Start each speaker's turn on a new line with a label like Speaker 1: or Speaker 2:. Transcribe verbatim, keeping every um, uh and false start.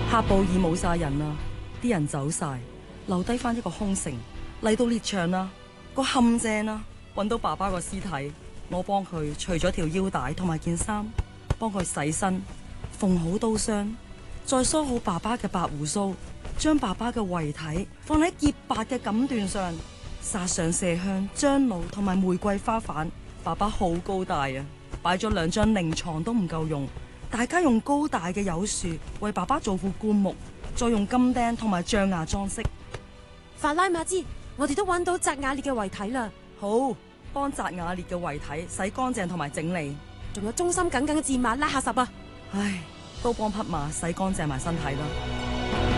Speaker 1: 喀布爾冇晒人啦，啲人走晒，留低翻一個空城。嚟到獵場啦，個陷阱啦，搵到爸爸個屍體，我幫佢除咗條腰帶同埋件衫，幫佢洗身，縫好刀傷，再梳好爸爸嘅白鬍鬚，將爸爸嘅遺體放喺潔白嘅錦緞上，撒上麝香、樟腦同埋玫瑰花瓣。爸爸好高大啊，擺咗兩張靈床都唔夠用，大家用高大嘅柚樹為爸爸做副棺木，再用金釘同埋象牙裝飾。
Speaker 2: 法拉馬茲，我哋都揾到扎瓦列嘅遺體啦。
Speaker 1: 好，幫扎瓦列嘅遺體洗乾淨同埋整理，
Speaker 2: 仲有忠心耿耿嘅戰馬拉下什啊！
Speaker 1: 唉，都幫匹馬洗乾淨埋身體啦。